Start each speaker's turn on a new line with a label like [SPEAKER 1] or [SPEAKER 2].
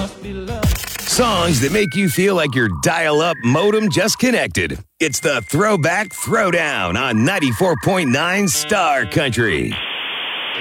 [SPEAKER 1] Songs that make you feel like your dial-up modem just connected. It's the Throwback Throwdown on 94.9 Star Country.